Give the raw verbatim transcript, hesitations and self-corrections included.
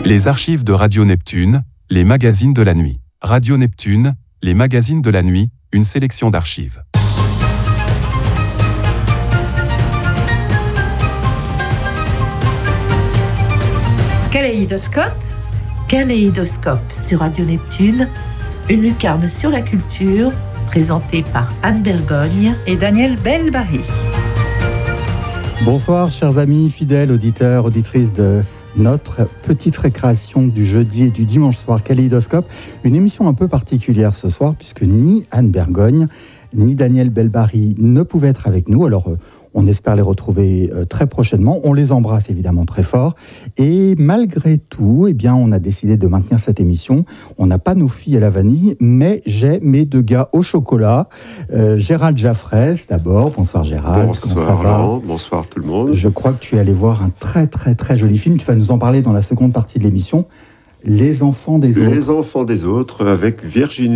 Les archives de Radio Neptune, les magazines de la nuit. Radio Neptune, les magazines de la nuit, une sélection d'archives. Kaléidoscope. Kaléidoscope sur Radio Neptune, une lucarne sur la culture, présentée par Anne Bergogne et Daniel Belbari. Bonsoir chers amis, fidèles auditeurs, auditrices de notre petite récréation du jeudi et du dimanche soir Kaléidoscope. Une émission un peu particulière ce soir puisque ni Anne Bergogne ni Daniel Belbari ne pouvaient être avec nous. Alors euh, on espère les retrouver euh, très prochainement. On les embrasse évidemment très fort. Et malgré tout, eh bien, on a décidé de maintenir cette émission. On n'a pas nos filles à la vanille, mais j'ai mes deux gars au chocolat. Euh, Gérald Jaffrès d'abord. Bonsoir Gérald. Bonsoir Laurent, bonsoir tout le monde. Je crois que tu es allé voir un très très très joli film. Tu vas nous en parler dans la seconde partie de l'émission. Les enfants des autres. Les enfants des autres avec Virginie